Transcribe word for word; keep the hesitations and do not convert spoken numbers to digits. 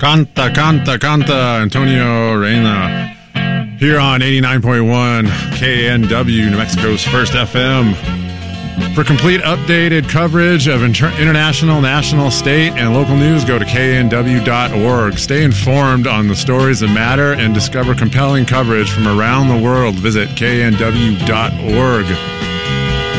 Canta, canta, canta, Antonio Reina. Here on eighty-nine point one K N W, New Mexico's first F M. For complete updated coverage of inter- international, national, state, and local news, go to K N W dot org. Stay informed on the stories that matter and discover compelling coverage from around the world. Visit K N W dot org.